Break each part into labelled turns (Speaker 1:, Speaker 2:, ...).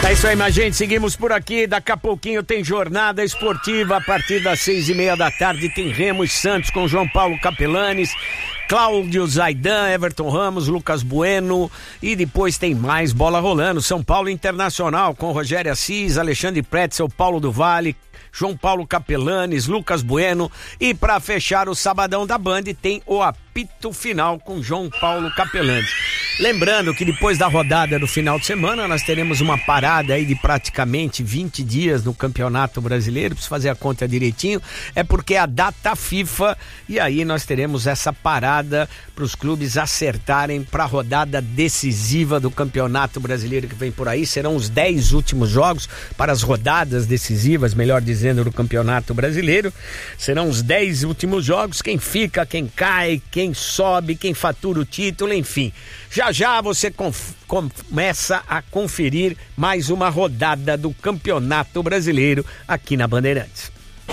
Speaker 1: É isso aí, minha gente, seguimos por aqui, daqui a pouquinho tem jornada esportiva, a partir das 6:30 da tarde tem Remo e Santos com João Paulo Capelanes, Cláudio Zaidan, Everton Ramos, Lucas Bueno, e depois tem mais bola rolando, São Paulo Internacional com Rogério Assis, Alexandre Pretzel, Paulo do Vale, João Paulo Capelanes, Lucas Bueno, e para fechar o sabadão da Band tem o apito final com João Paulo Capelanes. Lembrando que depois da rodada do final de semana nós teremos uma parada aí de praticamente 20 dias no Campeonato Brasileiro, preciso fazer a conta direitinho, é porque é a data FIFA, e aí nós teremos essa parada para os clubes acertarem para a rodada decisiva do Campeonato Brasileiro que vem por aí. Serão os 10 últimos jogos para as rodadas decisivas, melhor dizendo, do Campeonato Brasileiro. Serão os 10 últimos jogos, quem fica, quem cai, quem sobe, quem fatura o título, enfim. Já você começa a conferir mais uma rodada do Campeonato Brasileiro aqui na Bandeirantes.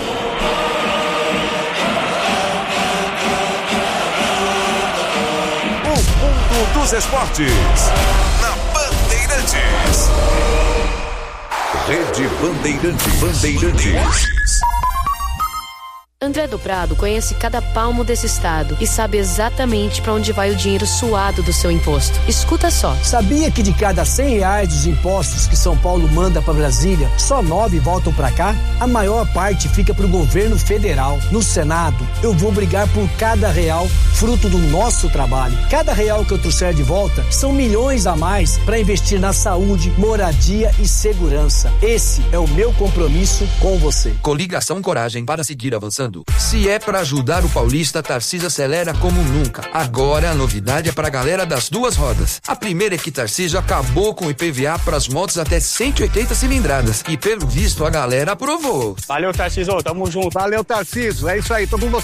Speaker 2: O mundo dos esportes na Bandeirantes. Rede Bandeirantes.
Speaker 3: André do Prado conhece cada palmo desse estado e sabe exatamente para onde vai o dinheiro suado do seu imposto. Escuta só.
Speaker 4: Sabia que de cada R$100 dos impostos que São Paulo manda para Brasília, só 9 voltam para cá? A maior parte fica para o governo federal. No Senado, eu vou brigar por cada real, fruto do nosso trabalho. Cada real que eu trouxer de volta são milhões a mais para investir na saúde, moradia e segurança. Esse é o meu compromisso com você.
Speaker 5: Coligação Coragem para seguir avançando. Se é pra ajudar o paulista, Tarcísio acelera como nunca. Agora a novidade é pra galera das duas rodas. A primeira é que Tarcísio acabou com o IPVA pras motos até 180 cilindradas. E pelo visto a galera aprovou.
Speaker 6: Valeu, Tarcísio, tamo junto.
Speaker 7: Valeu, Tarcísio, é isso aí, todo mundo